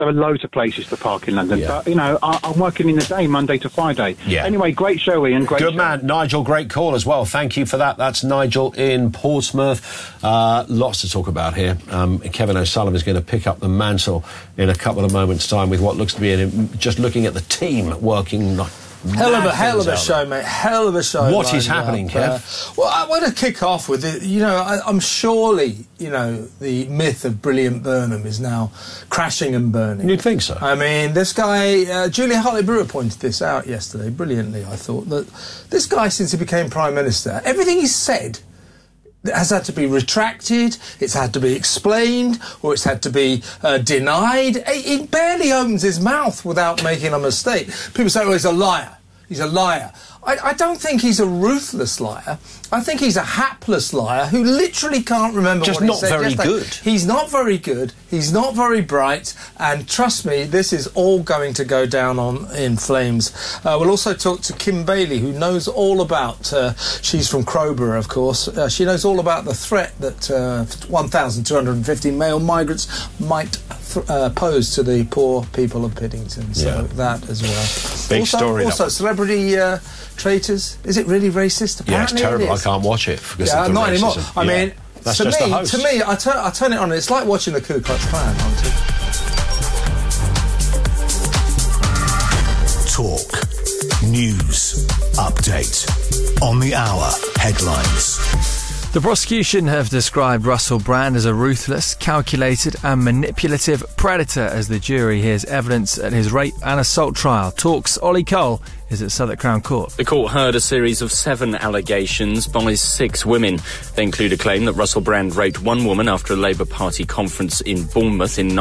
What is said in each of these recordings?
There are loads of places to park in London. Yeah. But, you know, I'm working in the day, Monday to Friday. Yeah. Anyway, great show, Ian. Great Good show. man. Nigel, great call as well. Thank you for that. That's Nigel in Portsmouth. Lots to talk about here. Kevin O'Sullivan is going to pick up the mantle in a couple of moments' time with what looks to be just looking at the team working like Hell of a show, mate. Hell of a show. What is happening, Kev? Well, I want to kick off with it. You know, I'm surely, you know, the myth of Brilliant Burnham is now crashing and burning. You'd think so. I mean, this guy, Julia Hartley-Brewer pointed this out yesterday, brilliantly, I thought, that this guy, since he became Prime Minister, everything he's said has had to be retracted, it's had to be explained, or it's had to be denied. He barely opens his mouth without making a mistake. People say, oh, he's a liar. He's a liar. I don't think he's a ruthless liar. I think he's a hapless liar who literally can't remember what he said. Just not very good. He's not very good. He's not very bright. And trust me, this is all going to go down in flames. We'll also talk to Kim Bailey, who knows all about... she's from Crowborough, of course. She knows all about the threat that 1,250 male migrants might pose to the poor people of Piddington. So that as well. Big story. Also, celebrity... traitors. Is it really racist? Apparently it's terrible. it is. I can't watch it because of the not racism. anymore. I mean, that's to just the host. me, I turn it on. It's like watching the Ku Klux Klan on TV. Talk. News. Update. On the hour. Headlines. The prosecution have described Russell Brand as a ruthless, calculated and manipulative predator as the jury hears evidence at his rape and assault trial. Talk's Ollie Cole is at Southwark Crown Court. The court heard a series of 7 allegations by 6 women. They include a claim that Russell Brand raped one woman after a Labour Party conference in Bournemouth in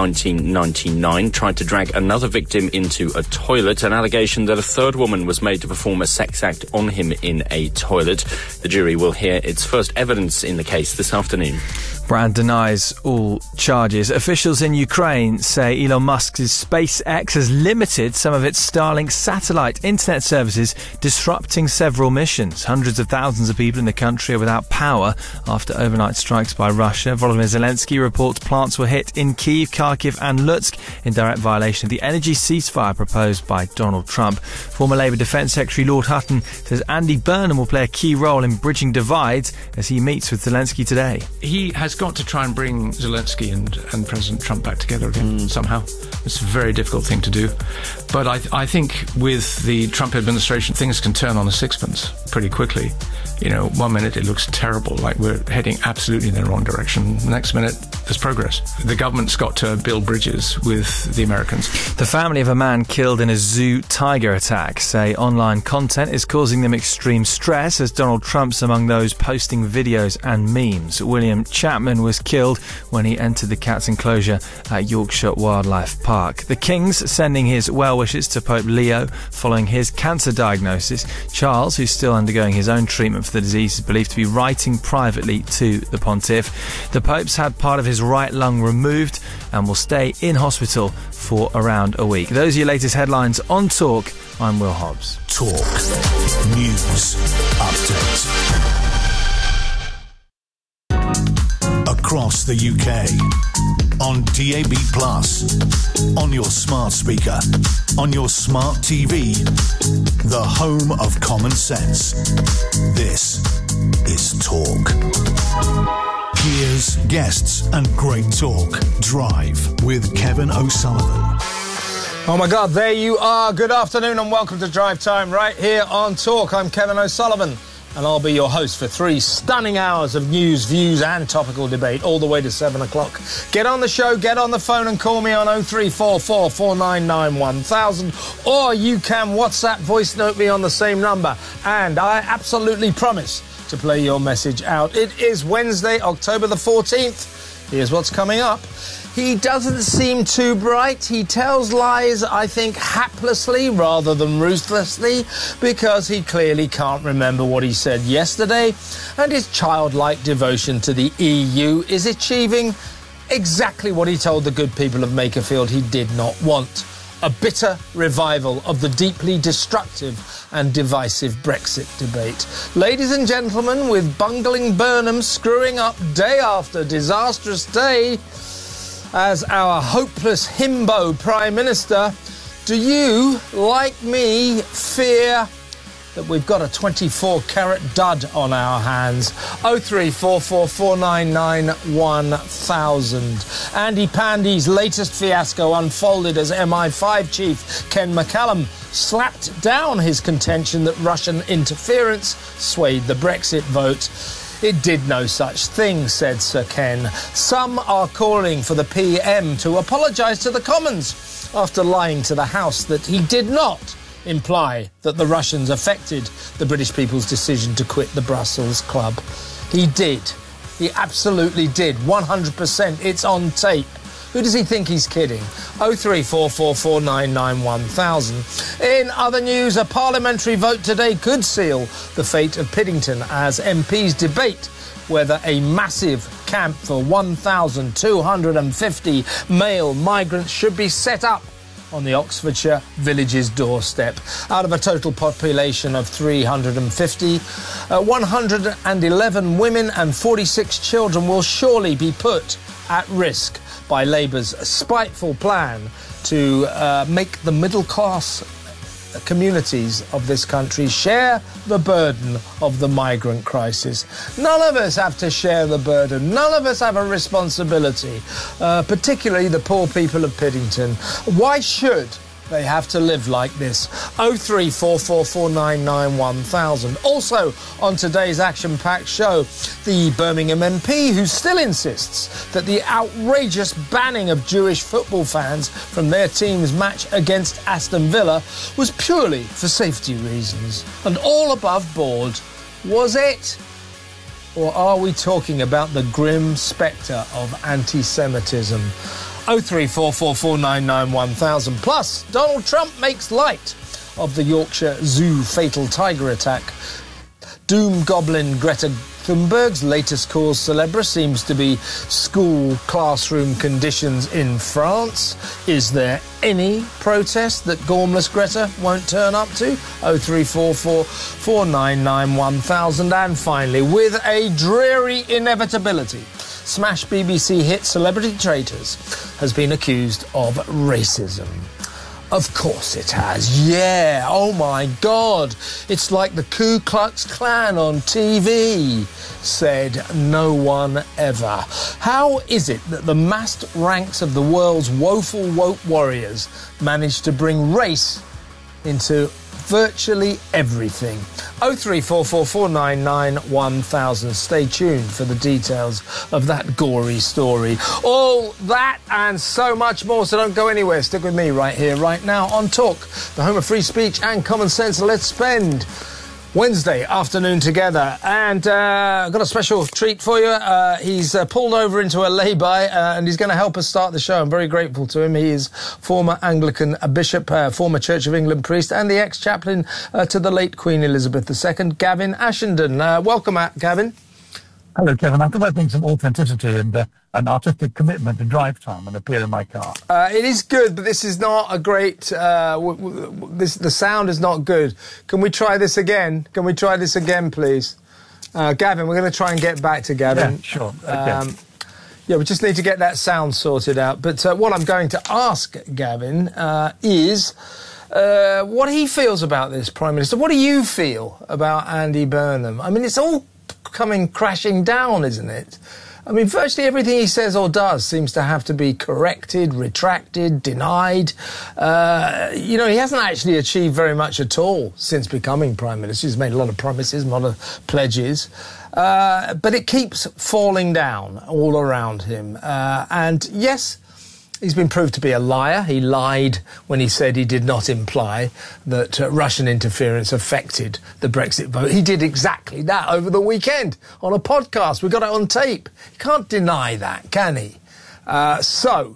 1999, tried to drag another victim into a toilet, an allegation that a third woman was made to perform a sex act on him in a toilet. The jury will hear its first evidence in the case this afternoon. Brand denies all charges. Officials in Ukraine say Elon Musk's SpaceX has limited some of its Starlink satellite internet services, disrupting several missions. Hundreds of thousands of people in the country are without power after overnight strikes by Russia. Volodymyr Zelensky reports plants were hit in Kyiv, Kharkiv and Lutsk in direct violation of the energy ceasefire proposed by Donald Trump. Former Labour Defence Secretary Lord Hutton says Andy Burnham will play a key role in bridging divides as he meets with Zelensky today. He has got to try and bring Zelensky and President Trump back together again somehow. It's a very difficult thing to do. But I think with the Trump administration, things can turn on a sixpence pretty quickly. You know, one minute it looks terrible, like we're heading absolutely in the wrong direction. The next minute, there's progress. The government's got to build bridges with the Americans. The family of a man killed in a zoo tiger attack say online content is causing them extreme stress as Donald Trump's among those posting videos and memes. William Chapman was killed when he entered the cat's enclosure at Yorkshire Wildlife Park. The King's sending his well wishes to Pope Leo following his cancer diagnosis. Charles, who's still undergoing his own treatment for the disease, is believed to be writing privately to the pontiff. The Pope's had part of his right lung removed and will stay in hospital for around a week. Those are your latest headlines on Talk. I'm Will Hobbs. Talk. News. Update. Across the UK. On DAB+, on your smart speaker, on your smart TV, the home of common sense. This is Talk. Here's guests and great talk. Drive with Kevin O'Sullivan. Oh my God, there you are. Good afternoon and welcome to Drive Time right here on Talk. I'm Kevin O'Sullivan and I'll be your host for 3 stunning hours of news, views and topical debate all the way to 7 o'clock. Get on the show, get on the phone and call me on 0344 499 1000 or you can WhatsApp voice note me on the same number and I absolutely promise to play your message out. It is Wednesday, October the 14th. Here's what's coming up. He doesn't seem too bright. He tells lies, I think, haplessly rather than ruthlessly, because he clearly can't remember what he said yesterday, and his childlike devotion to the EU is achieving exactly what he told the good people of Makerfield he did not want. A bitter revival of the deeply destructive and divisive Brexit debate. Ladies and gentlemen, with bungling Burnham screwing up day after disastrous day, as our hopeless himbo Prime Minister, do you, like me, fear that we've got a 24-carat dud on our hands? 03444991000. Andy Pandy's latest fiasco unfolded as MI5 chief Ken McCallum slapped down his contention that Russian interference swayed the Brexit vote. It did no such thing, said Sir Ken. Some are calling for the PM to apologise to the Commons after lying to the House that he did not imply that the Russians affected the British people's decision to quit the Brussels Club. He did. He absolutely did. 100%. It's on tape. Who does he think he's kidding? 03444991000. In other news, a parliamentary vote today could seal the fate of Piddington as MPs debate whether a massive camp for 1,250 male migrants should be set up on the Oxfordshire village's doorstep. Out of a total population of 350, 111 women and 46 children will surely be put at risk by Labour's spiteful plan to make the middle-class communities of this country share the burden of the migrant crisis. None of us have to share the burden. None of us have a responsibility, particularly the poor people of Piddington. Why should they have to live like this? 03444991000. Also, on today's action-packed show, the Birmingham MP who still insists that the outrageous banning of Jewish football fans from their team's match against Aston Villa was purely for safety reasons. And all above board, was it? Or are we talking about the grim spectre of anti-Semitism? 03444991000. Plus, Donald Trump makes light of the Yorkshire Zoo fatal tiger attack. Doom Goblin Greta Thunberg's latest cause célèbre seems to be school classroom conditions in France. Is there any protest that gormless Greta won't turn up to? 03444991000. And finally, with a dreary inevitability, smash BBC hit Celebrity Traitors has been accused of racism. Of course it has, yeah. Oh my God. It's like the Ku Klux Klan on TV, said no one ever. How is it that the massed ranks of the world's woeful woke warriors managed to bring race into virtually everything? 03444991000. Stay tuned for the details of that gory story. All that and so much more, so don't go anywhere. Stick with me right here, right now on Talk, the home of free speech and common sense. Let's spend Wednesday afternoon together, and I've got a special treat for you. He's pulled over into a lay-by and he's going to help us start the show. I'm very grateful to him. He is former Anglican bishop, former Church of England priest, and the ex-chaplain to the late Queen Elizabeth II, Gavin Ashenden. Welcome, Gavin. Hello, Kevin. I thought I'd bring some authenticity and an artistic commitment to drive time and appear in my car. It is good, but this is not a great... the sound is not good. Can we try this again? Can we try this again, please? Gavin, we're going to try and get back to Gavin. Yeah, sure. Okay. Yeah, we just need to get that sound sorted out. But what I'm going to ask Gavin is what he feels about this, Prime Minister. What do you feel about Andy Burnham? I mean, it's all coming crashing down, isn't it? I mean, virtually everything he says or does seems to have to be corrected, retracted, denied. He hasn't actually achieved very much at all since becoming Prime Minister. He's made a lot of promises, a lot of pledges. But it keeps falling down all around him. And yes, he's been proved to be a liar. He lied when he said he did not imply that Russian interference affected the Brexit vote. He did exactly that over the weekend on a podcast. We got it on tape. He can't deny that, can he? So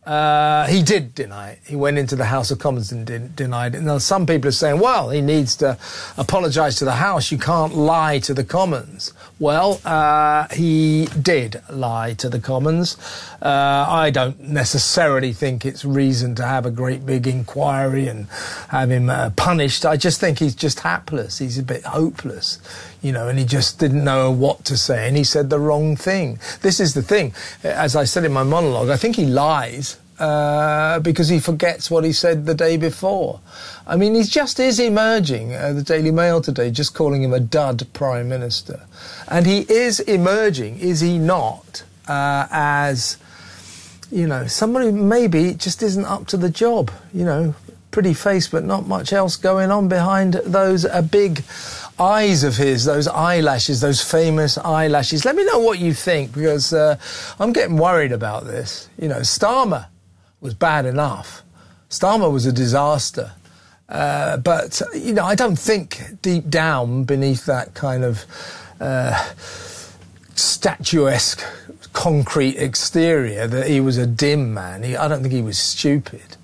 He did deny it. He went into the House of Commons and denied it. Now, some people are saying, well, he needs to apologise to the House. You can't lie to the Commons. Well, he did lie to the Commons. I don't necessarily think it's reason to have a great big inquiry and have him punished. I just think he's just hapless. He's a bit hopeless, and he just didn't know what to say, and he said the wrong thing. This is the thing. As I said in my monologue, I think he lies because he forgets what he said the day before. I mean, he just is emerging, the Daily Mail today, just calling him a dud Prime Minister. And he is emerging, is he not, as, somebody maybe just isn't up to the job, pretty face but not much else going on behind those big eyes of his, those eyelashes, those famous eyelashes. Let me know what you think, because I'm getting worried about this. Starmer was bad enough. Starmer was a disaster. But I don't think deep down beneath that kind of statuesque concrete exterior that he was a dim man. I don't think he was stupid.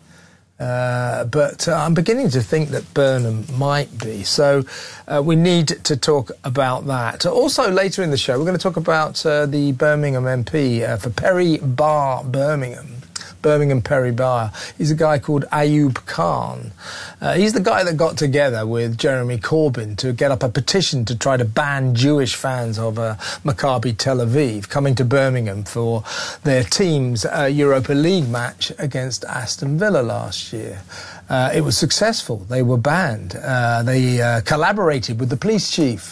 But I'm beginning to think that Burnham might be. So we need to talk about that. Also, later in the show, we're going to talk about the Birmingham MP for Perry Barr, Birmingham Perry Barr. He's a guy called Ayub Khan. He's the guy that got together with Jeremy Corbyn to get up a petition to try to ban Jewish fans of Maccabi Tel Aviv coming to Birmingham for their team's Europa League match against Aston Villa last year. It was successful. They were banned. They collaborated with the police chief,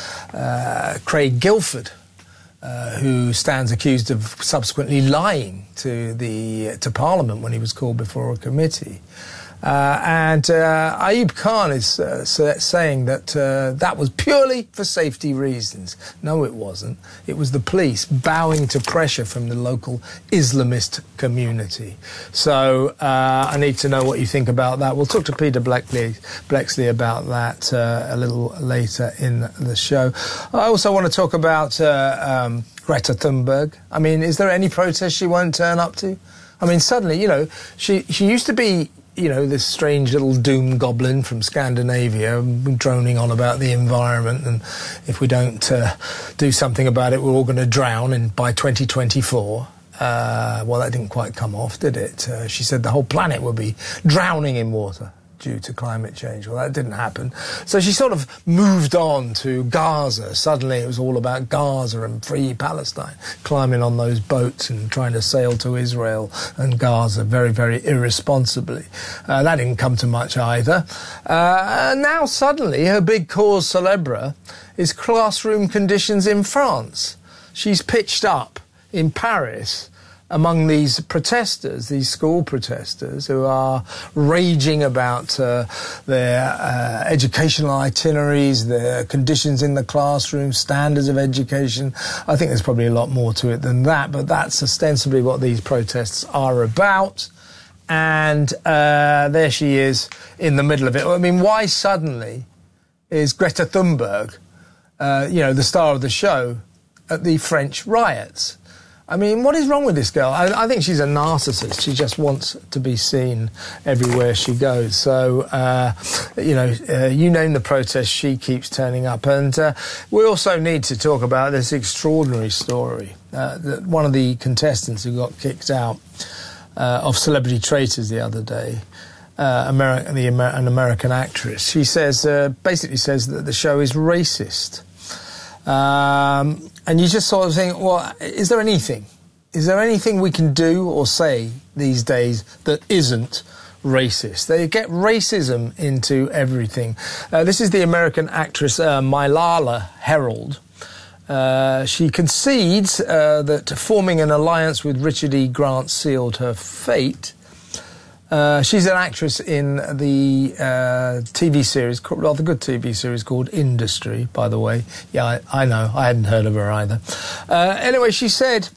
Craig Guilford, who stands accused of subsequently lying to Parliament when he was called before a committee. And Ayub Khan is saying that that was purely for safety reasons. No, it wasn't. It was the police bowing to pressure from the local Islamist community. So I need to know what you think about that. We'll talk to Peter Blexley about that a little later in the show. I also want to talk about Greta Thunberg. I mean, is there any protest she won't turn up to? I mean, suddenly, she used to be this strange little doom goblin from Scandinavia droning on about the environment, and if we don't do something about it, we're all going to drown by 2024. Well, that didn't quite come off, did it? She said the whole planet would be drowning in water due to climate change. Well, that didn't happen. So she sort of moved on to Gaza. Suddenly it was all about Gaza and free Palestine, climbing on those boats and trying to sail to Israel and Gaza very, very irresponsibly. That didn't come to much either. Now suddenly her big cause célèbre is classroom conditions in France. She's pitched up in Paris among these protesters, these school protesters, who are raging about their educational itineraries, their conditions in the classroom, standards of education. I think there's probably a lot more to it than that, but that's ostensibly what these protests are about. And there she is in the middle of it. I mean, why suddenly is Greta Thunberg, the star of the show, at the French riots? I mean, what is wrong with this girl? I think she's a narcissist. She just wants to be seen everywhere she goes. So, you name the protest, she keeps turning up. And we also need to talk about this extraordinary story that one of the contestants who got kicked out of Celebrity Traitors the other day, an American actress, she says, basically says that the show is racist. And you just sort of think, well, is there anything we can do or say these days that isn't racist? They get racism into everything. This is the American actress Mylala Herrold. She concedes that forming an alliance with Richard E. Grant sealed her fate. She's an actress in the TV series, rather good TV series called Industry, by the way. Yeah, I know. I hadn't heard of her either. Anyway, she said,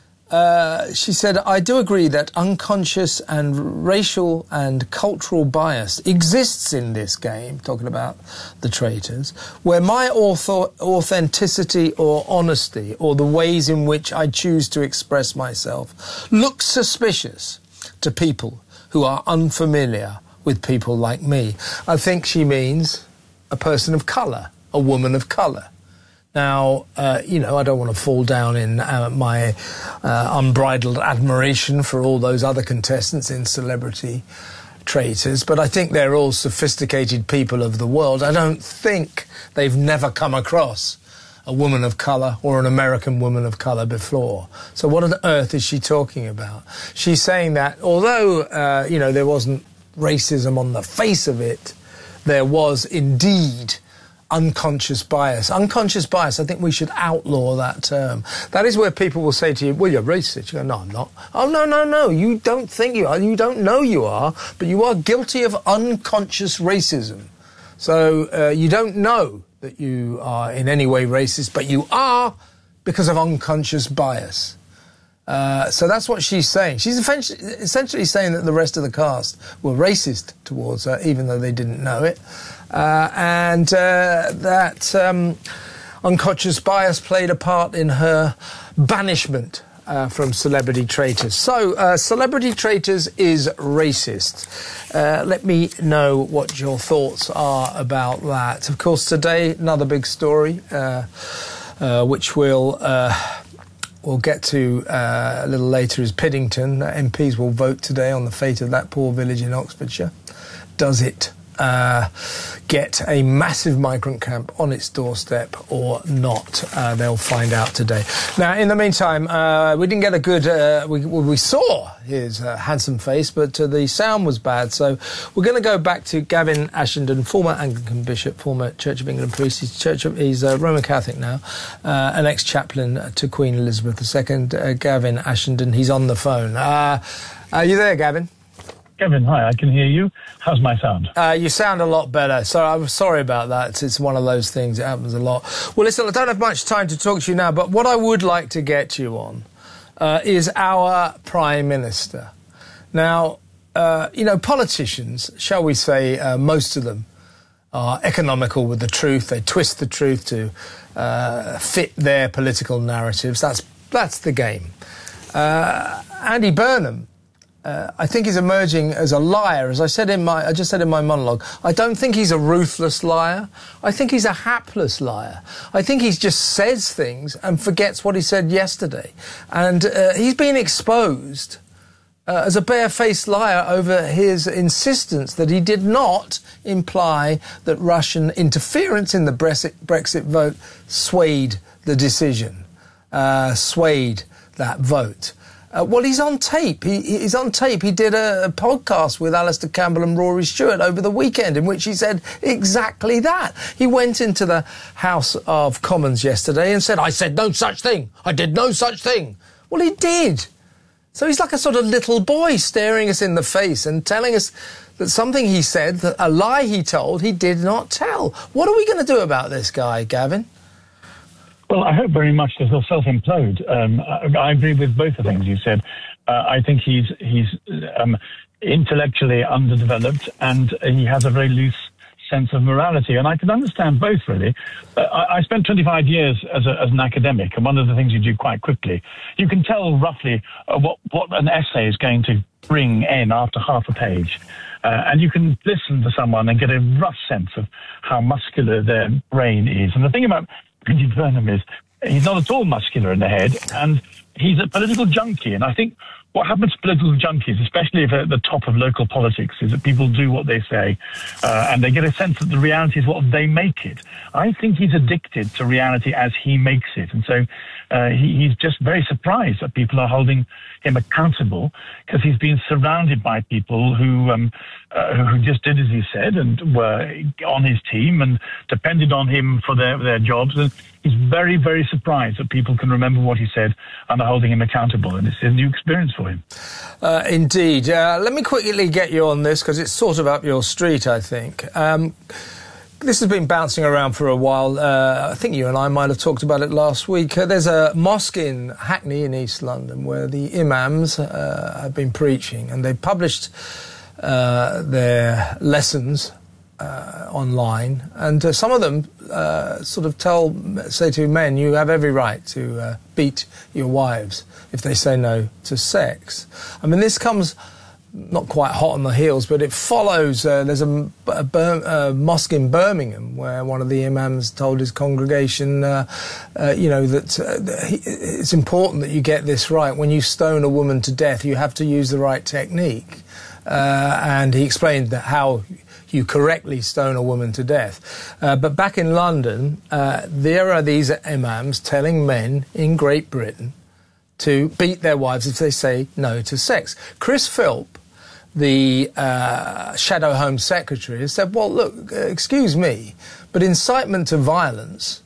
I do agree that unconscious and racial and cultural bias exists in this game, talking about the traitors, where my authenticity or honesty or the ways in which I choose to express myself looks suspicious. to people who are unfamiliar with people like me. I think she means a person of colour, a woman of colour. Now, you know, I don't want to fall down in my unbridled admiration for all those other contestants in Celebrity Traitors, but I think they're all sophisticated people of the world. I don't think they've never come across a woman of colour or an American woman of colour before. So what on earth is she talking about? She's saying that although, you know, there wasn't racism on the face of it, there was indeed unconscious bias. Unconscious bias, I think we should outlaw that term. That is where people will say to you, well, you're racist. You go, no, I'm not. Oh, no, you don't think you are. You don't know you are, but you are guilty of unconscious racism. So you don't know that you are in any way racist, but you are because of unconscious bias. So that's what she's saying. She's essentially saying that the rest of the cast were racist towards her, even though they didn't know it. And that unconscious bias played a part in her banishment from Celebrity Traitors. So, Celebrity Traitors is racist. Let me know what your thoughts are about that. Of course, today, another big story, which we'll get to a little later, is Piddington. MPs will vote today on the fate of that poor village in Oxfordshire. Does it get a massive migrant camp on its doorstep or not? They'll find out today. Now, in the meantime, we didn't get a good... we saw his handsome face, but the sound was bad, so we're going to go back to Gavin Ashenden, former Anglican bishop, former Church of England priest. He's Roman Catholic now, an ex-chaplain to Queen Elizabeth II. Gavin Ashenden, he's on the phone. Are you there, Gavin? Kevin, hi, I can hear you. How's my sound? You sound a lot better. So I'm sorry about that. It's one of those things. It happens a lot. Well, listen, I don't have much time to talk to you now, but what I would like to get you on is our Prime Minister. Now, you know, politicians, shall we say, most of them are economical with the truth. They twist the truth to fit their political narratives. That's the game. Andy Burnham, I think he's emerging as a liar. As I just said in my monologue, I don't think he's a ruthless liar. I think he's a hapless liar. I think he just says things and forgets what he said yesterday. And he's been exposed as a barefaced liar over his insistence that he did not imply that Russian interference in the Brexit vote swayed the decision, swayed that vote. Well, he's on tape. He's on tape. He did a podcast with Alistair Campbell and Rory Stewart over the weekend in which he said exactly that. He went into the House of Commons yesterday and said, I said no such thing. I did no such thing. Well, he did. So he's like a sort of little boy staring us in the face and telling us that something he said, that a lie he told, he did not tell. What are we going to do about this guy, Gavin? Well, I hope very much that he'll self-implode. I agree with both the things you said. I think he's intellectually underdeveloped and he has a very loose sense of morality. And I can understand both, really. I spent 25 years as an academic, and one of the things you do quite quickly, you can tell roughly what an essay is going to bring in after half a page. And you can listen to someone and get a rough sense of how muscular their brain is. And the thing about Andy Burnham is he's not at all muscular in the head, and he's a political junkie. And I think what happens to political junkies, especially if they're at the top of local politics, is that people do what they say, and they get a sense that the reality is what they make it. I think he's addicted to reality as he makes it. And so he's just very surprised that people are holding him accountable, because he's been surrounded by people who just did as he said and were on his team and depended on him for their jobs. And he's very, very surprised that people can remember what he said and are holding him accountable. And it's a new experience for him. Indeed. Let me quickly get you on this, because it's sort of up your street, I think. This has been bouncing around for a while. I think you and I might have talked about it last week. There's a mosque in Hackney in East London where the imams have been preaching, and they've published their lessons online. And some of them sort of say to men, you have every right to beat your wives if they say no to sex. I mean, this comes not quite hot on the heels, but it follows. There's a mosque in Birmingham where one of the imams told his congregation, that it's important that you get this right. When you stone a woman to death, you have to use the right technique. And he explained how you correctly stone a woman to death. But back in London, there are these imams telling men in Great Britain to beat their wives if they say no to sex. Chris Philp, the Shadow Home Secretary, has said, well, look, excuse me, but incitement to violence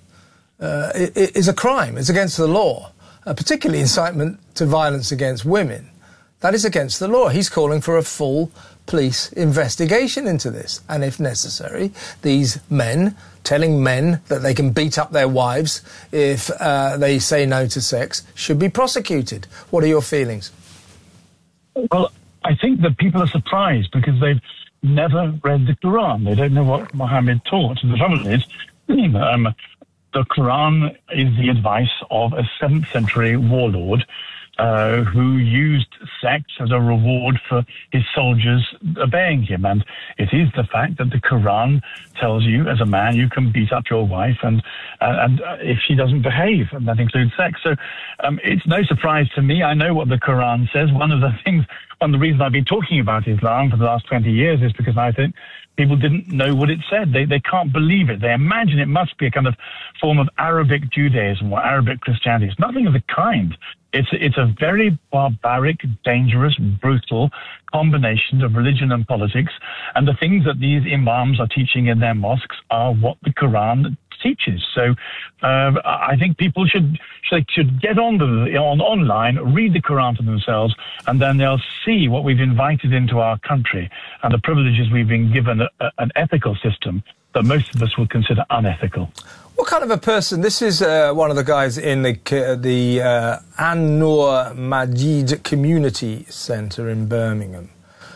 is a crime. It's against the law, particularly incitement to violence against women. That is against the law. He's calling for a full police investigation into this. And if necessary, these men telling men that they can beat up their wives if they say no to sex should be prosecuted. What are your feelings? Well, I think that people are surprised because they've never read the Quran. They don't know what Muhammad taught. And the trouble is, the Quran is the advice of a 7th century warlord who used sex as a reward for his soldiers obeying him. And it is the fact that the Quran tells you, as a man, you can beat up your wife and if she doesn't behave, and that includes sex. So it's no surprise to me. I know what the Quran says. One of the reasons I've been talking about Islam for the last 20 years is because I think people didn't know what it said. They can't believe it. They imagine it must be a kind of form of Arabic Judaism or Arabic Christianity. It's nothing of the kind. It's a very barbaric, dangerous, brutal combination of religion and politics. And the things that these imams are teaching in their mosques are what the Quran teaches. So I think people should get online, read the Quran for themselves, and then they'll see what we've invited into our country and the privileges we've been given an ethical system that most of us would consider unethical. What kind of a person? This is one of the guys in the An-Nur Majid Community Centre in Birmingham.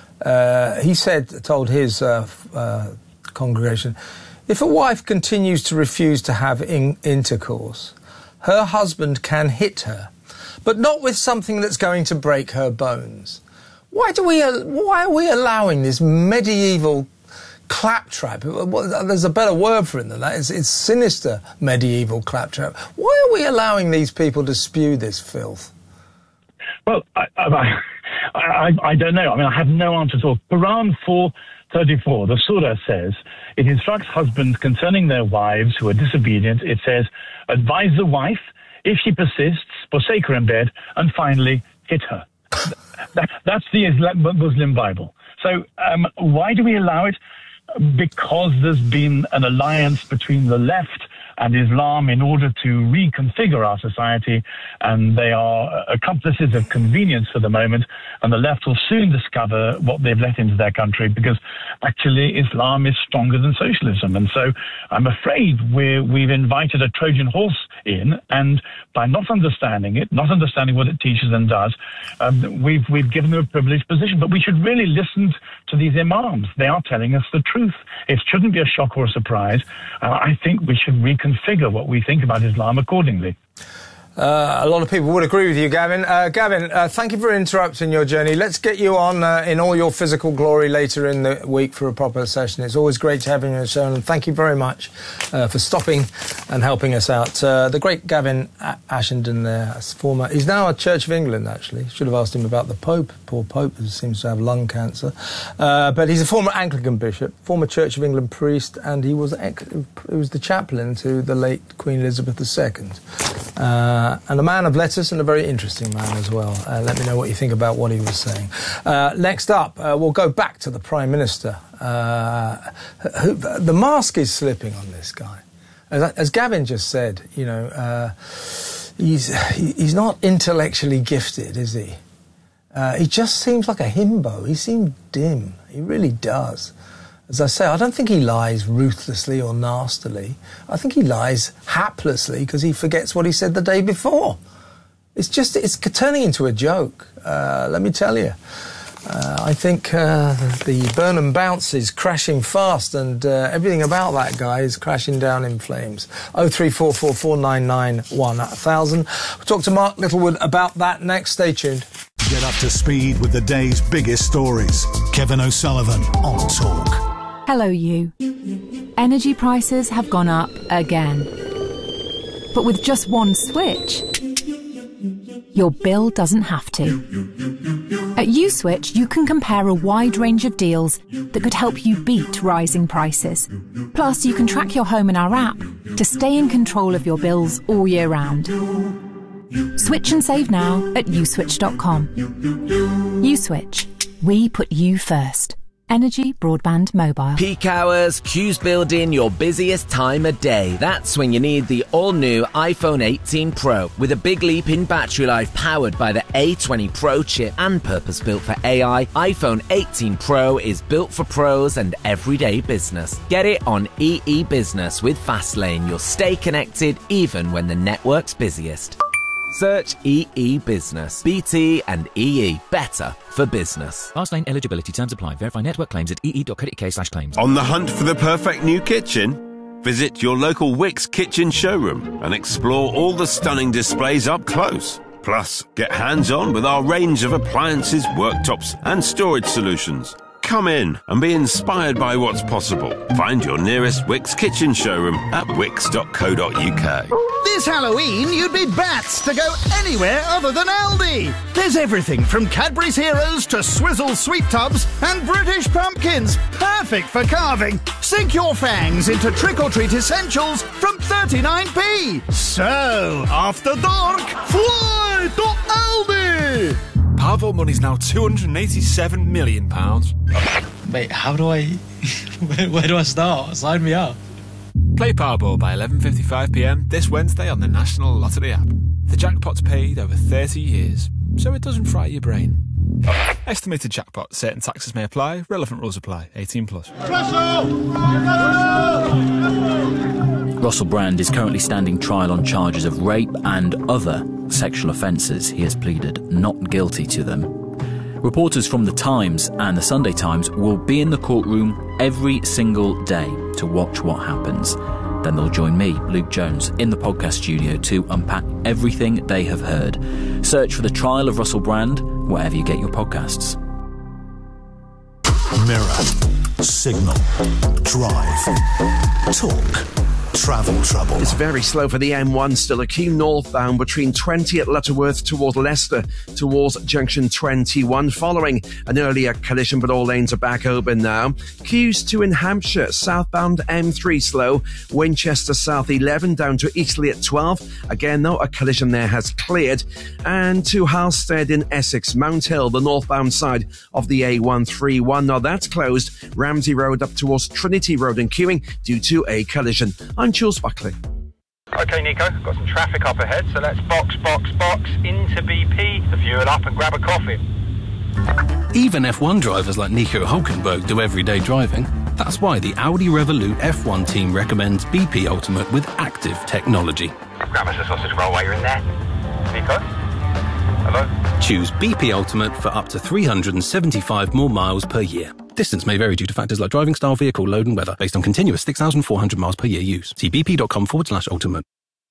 He told his congregation, if a wife continues to refuse to have intercourse, her husband can hit her, but not with something that's going to break her bones. Why are we allowing this medieval claptrap? There's a better word for it than that. It's sinister medieval claptrap. Why are we allowing these people to spew this filth? Well, I don't know. I mean, I have no answer at all. Quran 4:34, the surah says, it instructs husbands concerning their wives who are disobedient. It says, advise the wife, if she persists, forsake her in bed, and finally hit her. That's the Muslim Bible. So why do we allow it? Because there's been an alliance between the left and Islam in order to reconfigure our society, and they are accomplices of convenience for the moment, and the left will soon discover what they've let into their country, because actually Islam is stronger than socialism. And so I'm afraid we've invited a Trojan horse in, and by not understanding it, not understanding what it teaches and does, we've given them a privileged position. But we should really listen to these imams. They are telling us the truth. It shouldn't be a shock or a surprise. I think we should reconfigure what we think about Islam accordingly. A lot of people would agree with you, Gavin. Gavin, thank you for interrupting your journey. Let's get you on in all your physical glory later in the week for a proper session. It's always great to have you on the show, and thank you very much for stopping and helping us out. The great Gavin Ashenden there, he's now a Church of England, actually. Should have asked him about the Pope. Poor Pope, who seems to have lung cancer. But he's a former Anglican bishop, former Church of England priest, and he was the chaplain to the late Queen Elizabeth II. And a man of letters and a very interesting man as well. Let me know what you think about what he was saying. Next up, we'll go back to the Prime Minister. The mask is slipping on this guy. As Gavin just said, he's not intellectually gifted, is he? He just seems like a himbo. He seems dim. He really does. As I say, I don't think he lies ruthlessly or nastily. I think he lies haplessly because he forgets what he said the day before. It's turning into a joke, let me tell you. I think the Burnham bounce is crashing fast, and everything about that guy is crashing down in flames. 03444991000. We'll talk to Mark Littlewood about that next. Stay tuned. Get up to speed with the day's biggest stories. Kevin O'Sullivan on Talk. Hello, you. Energy prices have gone up again. But with just one switch, your bill doesn't have to. At USwitch, you can compare a wide range of deals that could help you beat rising prices. Plus, you can track your home in our app to stay in control of your bills all year round. Switch and save now at uswitch.com. USwitch. We put you first. Energy Broadband Mobile. Peak hours, queues building, your busiest time of day. That's when you need the all-new iPhone 18 Pro. With a big leap in battery life powered by the A20 Pro chip and purpose-built for AI, iPhone 18 Pro is built for pros and everyday business. Get it on EE Business with Fastlane. You'll stay connected even when the network's busiest. Search EE Business. BT and EE. Better for business. Fastlane eligibility terms apply. Verify network claims at ee.co.uk/claims. On the hunt for the perfect new kitchen? Visit your local Wickes kitchen showroom and explore all the stunning displays up close. Plus, get hands-on with our range of appliances, worktops and storage solutions. Come in and be inspired by what's possible. Find your nearest Wickes kitchen showroom at wickes.co.uk. This Halloween, you'd be bats to go anywhere other than Aldi. There's everything from Cadbury's Heroes to Swizzle Sweet Tubs and British pumpkins. Perfect for carving. Sink your fangs into trick-or-treat essentials from 39p. So, after dark, fly to Aldi. Powerball money's now £287 million. Wait, how do I... where do I start? Sign me up. Play Powerball by 11:55pm this Wednesday on the National Lottery app. The jackpot's paid over 30 years, so it doesn't fry your brain. Estimated jackpot. Certain taxes may apply. Relevant rules apply. 18+. Russell Brand is currently standing trial on charges of rape and other sexual offences. He has pleaded not guilty to them. Reporters from The Times and The Sunday Times will be in the courtroom every single day to watch what happens. Then they'll join me, Luke Jones, in the podcast studio to unpack everything they have heard. Search for The Trial of Russell Brand wherever you get your podcasts. Mirror, Signal, Drive, Talk. Travel trouble. It's very slow for the M1, still a queue northbound between 20 at Lutterworth toward Leicester towards junction 21 following an earlier collision, but all lanes are back open now. Queues 2 in Hampshire, southbound M3 slow, Winchester South 11 down to Eastleigh at 12. Again though, a collision there has cleared. And to Halstead in Essex, Mount Hill, the northbound side of the A131. Now that's closed. Ramsey Road up towards Trinity Road and queuing due to a collision. I'm Jules Buckley. OK, Nico, got some traffic up ahead, so let's box into BP, to fuel up and grab a coffee. Even F1 drivers like Nico Hülkenberg do everyday driving. That's why the Audi Revolut F1 team recommends BP Ultimate with active technology. Grab us a sausage roll while you're in there. Nico? Hello? Choose BP Ultimate for up to 375 more miles per year. Distance may vary due to factors like driving style, vehicle load and weather, based on continuous 6,400 miles per year use. See bp.com/ultimate.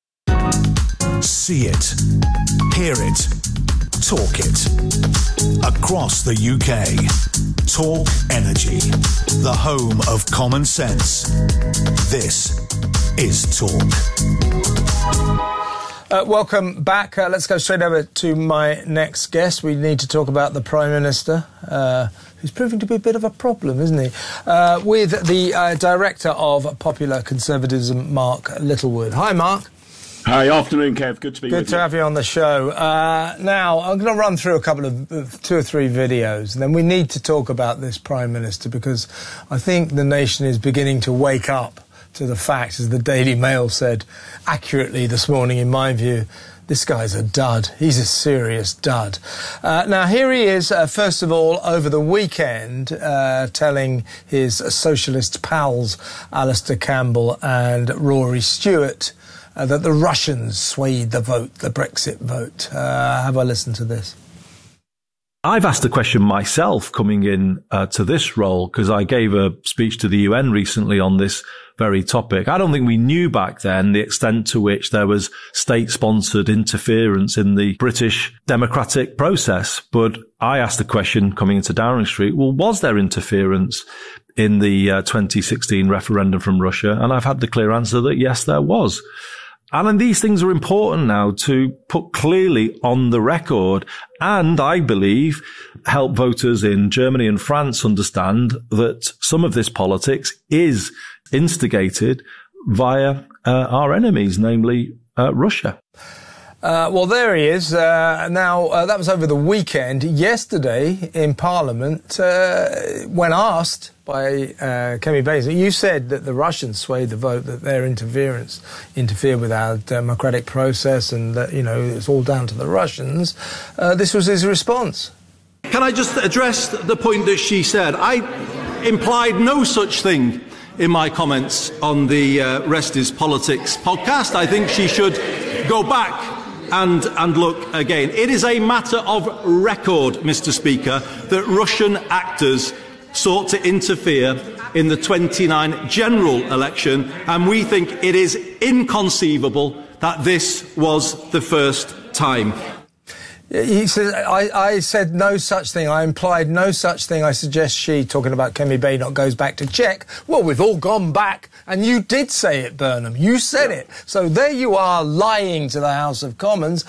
See it, hear it, talk it. Across the UK. Talk Energy, the home of common sense. This is Talk. Welcome back. Let's go straight over to my next guest. We need to talk about the Prime Minister, who's proving to be a bit of a problem, isn't he? With the Director of Popular Conservatism, Mark Littlewood. Hi, Mark. Hi, afternoon, Kev. Good to be with you. Good to have you on the show. Now, I'm going to run through a couple of 2 or 3 videos, and then we need to talk about this Prime Minister, because I think the nation is beginning to wake up to the fact, as the Daily Mail said accurately this morning, in my view, this guy's a dud. He's a serious dud. Now, here he is, first of all, over the weekend, telling his socialist pals, Alistair Campbell and Rory Stewart, that the Russians swayed the vote, the Brexit vote. Have a listen to this. I've asked the question myself coming in to this role, because I gave a speech to the UN recently on this very topic. I don't think we knew back then the extent to which there was state-sponsored interference in the British democratic process. But I asked the question coming into Downing Street, well, was there interference in the 2016 referendum from Russia? And I've had the clear answer that yes, there was. And these things are important now to put clearly on the record, and I believe help voters in Germany and France understand that some of this politics is instigated via our enemies, namely Russia. Well, there he is. Now, that was over the weekend. Yesterday in Parliament, when asked by Kemi Basic, you said that the Russians swayed the vote, that their interfered with our democratic process, and that, it's all down to the Russians. This was his response. Can I just address the point that she said? I implied no such thing in my comments on the Rest is Politics podcast. I think she should go back and look again. It is a matter of record, Mr. Speaker, that Russian actors sought to interfere in the 29 general election, and we think it is inconceivable that this was the first time. He says, I said no such thing. I implied no such thing. I suggest she, talking about Kemi Badenoch, goes back to check. Well, we've all gone back, and you did say it, Burnham. You said it. So there you are, lying to the House of Commons.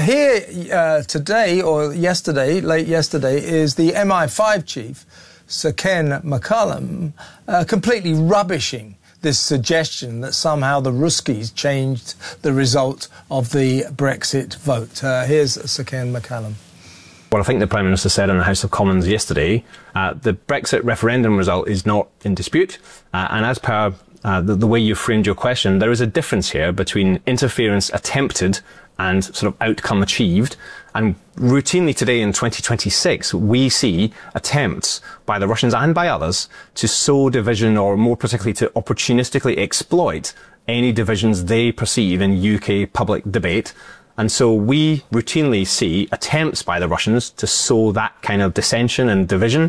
Here today, or yesterday, late yesterday, is the MI5 chief, Sir Ken McCallum, completely rubbishing this suggestion that somehow the Ruskies changed the result of the Brexit vote. Here's Sir Ken McCallum. Well, I think the Prime Minister said in the House of Commons yesterday, the Brexit referendum result is not in dispute. And as per the way you framed your question, there is a difference here between interference attempted and sort of outcome achieved. And routinely today in 2026, we see attempts by the Russians and by others to sow division, or more particularly to opportunistically exploit any divisions they perceive in UK public debate. And so we routinely see attempts by the Russians to sow that kind of dissension and division.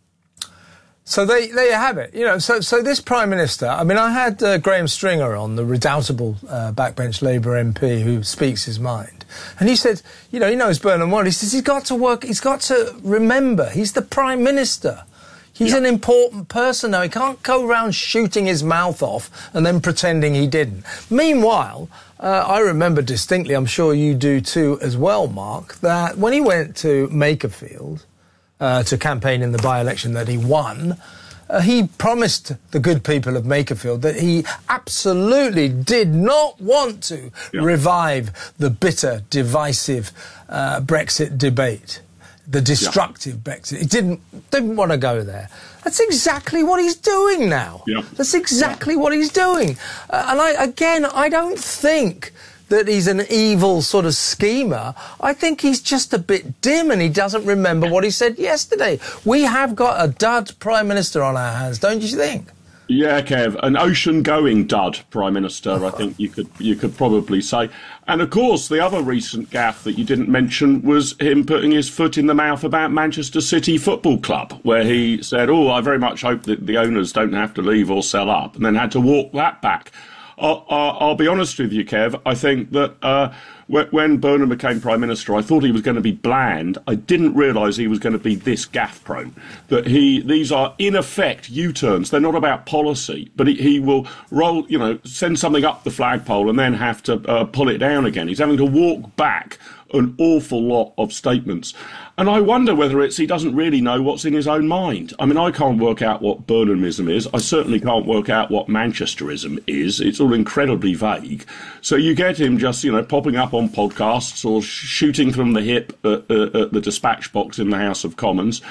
So there you have it. So this Prime Minister, I mean, I had Graham Stringer on, the redoubtable backbench Labour MP who speaks his mind. And he said, he knows Burnham well. He says he's got to remember, he's the Prime Minister. He's an important person now. He can't go around shooting his mouth off and then pretending he didn't. Meanwhile, I remember distinctly, I'm sure you do too as well, Mark, that when he went to Makerfield to campaign in the by-election that he won, he promised the good people of Makerfield that he absolutely did not want to revive the bitter, divisive Brexit debate, the destructive Brexit. He didn't want to go there. That's exactly what he's doing now. That's exactly what he's doing. And I don't think that he's an evil sort of schemer. I think he's just a bit dim and he doesn't remember what he said yesterday. We have got a dud Prime Minister on our hands, don't you think? Yeah, Kev, an ocean-going dud Prime Minister, I think you could probably say. And of course, the other recent gaffe that you didn't mention was him putting his foot in the mouth about Manchester City Football Club, where he said, I very much hope that the owners don't have to leave or sell up, and then had to walk that back. I'll be honest with you, Kev. I think that when Burnham became Prime Minister, I thought he was going to be bland. I didn't realise he was going to be this gaffe-prone. That these are, in effect, U-turns. They're not about policy. But he will roll, send something up the flagpole and then have to pull it down again. He's having to walk back an awful lot of statements. And I wonder whether he doesn't really know what's in his own mind. I mean, I can't work out what Burnhamism is. I certainly can't work out what Manchesterism is. It's all incredibly vague. So you get him just, popping up on podcasts or shooting from the hip at the dispatch box in the House of Commons.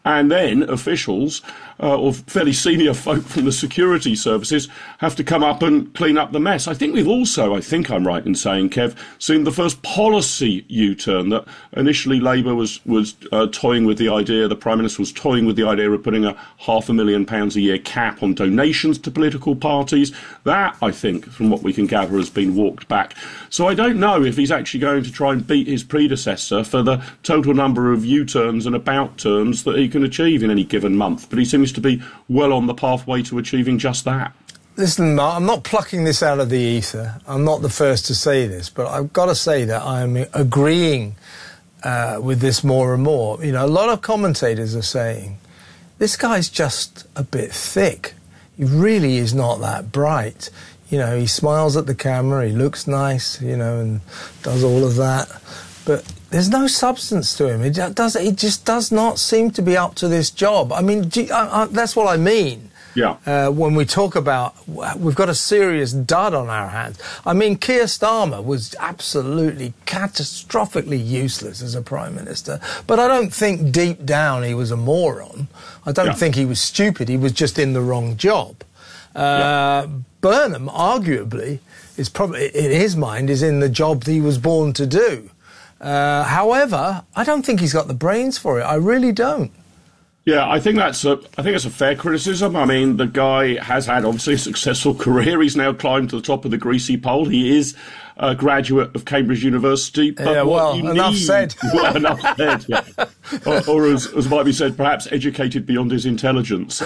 And then officials or fairly senior folk from the security services have to come up and clean up the mess. I think we've also, I think I'm right in saying, Kev, seen the first policy U-turn that initially Labour was toying with the idea, the Prime Minister was toying with the idea of putting a £500,000 a year cap on donations to political parties. That, I think, from what we can gather, has been walked back. So I don't know if he's actually going to try and beat his predecessor for the total number of U-turns and about turns that he can achieve in any given month. But he seems to be well on the pathway to achieving just that. Listen, Mark, I'm not plucking this out of the ether. I'm not the first to say this, but I've got to say that I'm agreeing with this more and more. You know, a lot of commentators are saying, this guy's just a bit thick. He really is not that bright. You know, he smiles at the camera, he looks nice, you know, and does all of that. But there's no substance to him. It just does not seem to be up to this job. I mean, that's what I mean. Yeah. When we talk about, we've got a serious dud on our hands. I mean, Keir Starmer was absolutely catastrophically useless as a Prime Minister, but I don't think deep down he was a moron. I don't think he was stupid. He was just in the wrong job. Burnham, arguably, is probably, in his mind, is in the job that he was born to do. However, I don't think he's got the brains for it. I really don't. Yeah, I think that's a fair criticism. I mean, the guy has had obviously a successful career. He's now climbed to the top of the greasy pole. He is a graduate of Cambridge University. But enough said. Well, enough said. Yeah. Or as might be said, perhaps educated beyond his intelligence.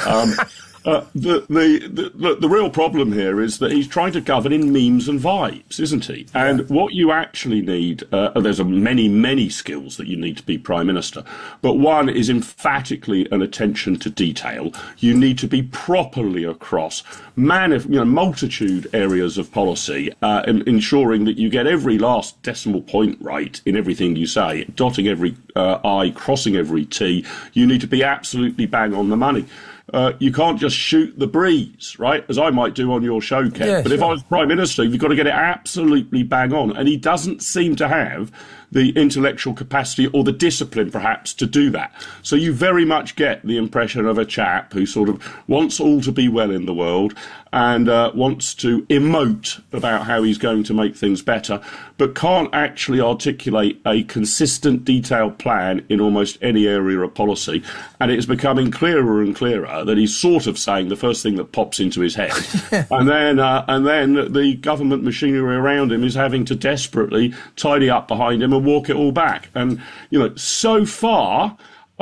The real problem here is that he's trying to govern in memes and vibes, isn't he? And what you actually need, there's many skills that you need to be Prime Minister, but one is emphatically an attention to detail. You need to be properly across multitude areas of policy, ensuring that you get every last decimal point right in everything you say, dotting every I, crossing every T. You need to be absolutely bang on the money. You can't just shoot the breeze, right, as I might do on your show, Kev. Yeah, but if I was Prime Minister, you've got to get it absolutely bang on. And he doesn't seem to have the intellectual capacity or the discipline, perhaps, to do that. So you very much get the impression of a chap who sort of wants all to be well in the world and wants to emote about how he's going to make things better, but can't actually articulate a consistent, detailed plan in almost any area of policy. And it is becoming clearer and clearer that he's sort of saying the first thing that pops into his head. and then the government machinery around him is having to desperately tidy up behind him and walk it all back. And, so far,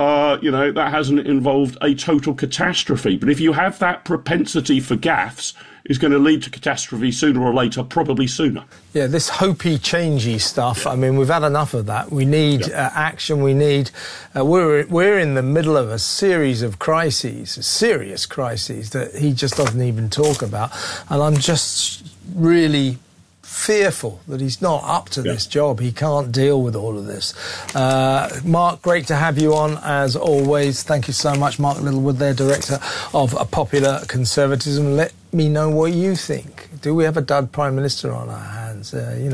that hasn't involved a total catastrophe. But if you have that propensity for gaffes, it's going to lead to catastrophe sooner or later, probably sooner. Yeah, this hopey, changey stuff. I mean, we've had enough of that. We need action. We need. We're in the middle of a series of crises, serious crises that he just doesn't even talk about. And I'm just really fearful that he's not up to this job. He can't deal with all of this. Mark, great to have you on, as always. Thank you so much. Mark Littlewood there, Director of Popular Conservatism. Let me know what you think. Do we have a dud Prime Minister on our hands?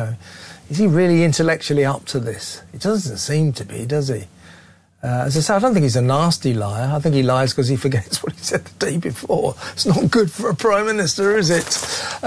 Is he really intellectually up to this? It doesn't seem to be, does he? As I say, I don't think he's a nasty liar. I think he lies because he forgets what he said the day before. It's not good for a Prime Minister, is it?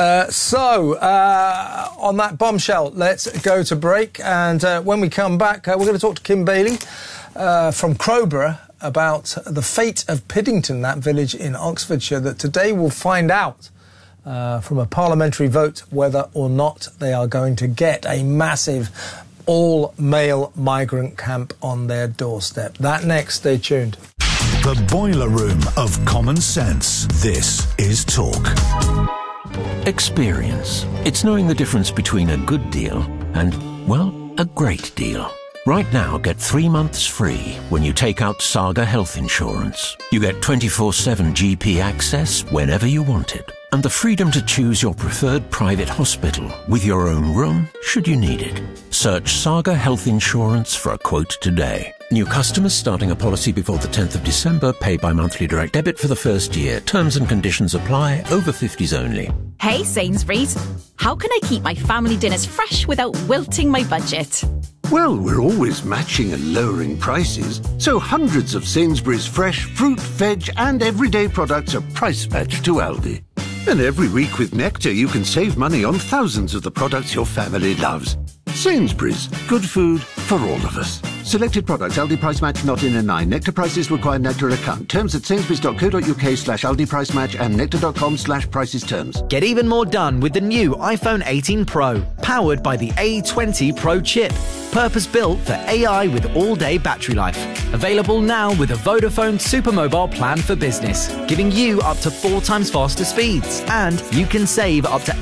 On that bombshell, let's go to break. And when we come back, we're going to talk to Kim Bailey from Crowborough about the fate of Piddington, that village in Oxfordshire, that today we'll find out from a parliamentary vote whether or not they are going to get a massive all-male migrant camp on their doorstep. That next, stay tuned. The boiler room of common sense. This is Talk. Experience. It's knowing the difference between a good deal and, well, a great deal. Right now, get 3 months free when you take out Saga Health Insurance. You get 24/7 GP access whenever you want it, and the freedom to choose your preferred private hospital with your own room should you need it. Search Saga Health Insurance for a quote today. New customers starting a policy before the 10th of December pay by monthly direct debit for the first year. Terms and conditions apply. Over 50s only. Hey Sainsbury's, how can I keep my family dinners fresh without wilting my budget? Well, we're always matching and lowering prices, so hundreds of Sainsbury's fresh fruit, veg and everyday products are price matched to Aldi. And every week with Nectar you can save money on thousands of the products your family loves. Sainsbury's, good food for all of us. Selected products, Aldi price match not in a 9. Nectar prices require Nectar account. Terms at sainsbury's.co.uk/Aldi price match and nectar.com/prices terms. Get even more done with the new iPhone 18 Pro, powered by the A20 Pro chip. Purpose-built for AI with all-day battery life. Available now with a Vodafone Supermobile plan for business, giving you up to 4 times faster speeds. And you can save up to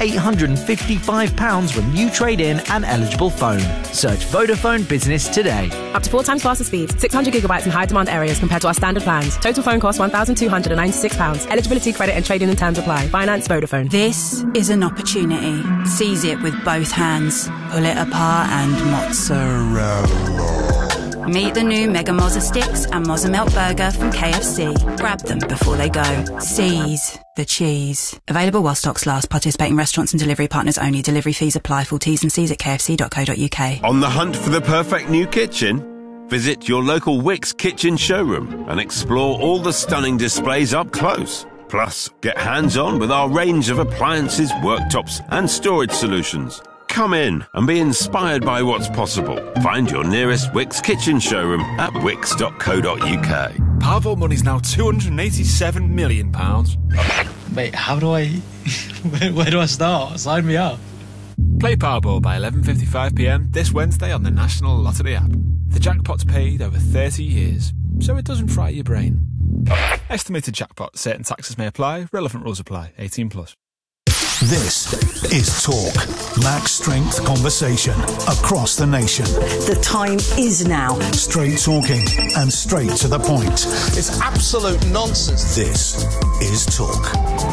£855 when you trade in an eligible phone. Search Vodafone Business today. Up to 4 times faster speeds, 600 gigabytes in high-demand areas compared to our standard plans. Total phone cost £1,296. Eligibility, credit and trade-in and terms apply. Finance Vodafone. This is an opportunity. Seize it with both hands. Pull it apart and mozzarella. Meet the new Mega Mozza Sticks and Mozza Melt Burger from KFC. Grab them before they go. Seize the cheese. Available while stocks last. Participating restaurants and delivery partners only. Delivery fees apply. Full T's and C's at kfc.co.uk. On the hunt for the perfect new kitchen? Visit your local Wickes kitchen showroom and explore all the stunning displays up close. Plus, get hands-on with our range of appliances, worktops and storage solutions. Come in and be inspired by what's possible. Find your nearest Wickes kitchen showroom at wickes.co.uk. Powerball money's now £287 million. Wait, how do I... where do I start? Sign me up. Play Powerball by 11:55pm this Wednesday on the National Lottery app. The jackpot's paid over 30 years, so it doesn't fry your brain. Estimated jackpot. Certain taxes may apply. Relevant rules apply. 18+. This is Talk. Max strength conversation across the nation. The time is now. Straight talking and straight to the point. It's absolute nonsense. This is Talk.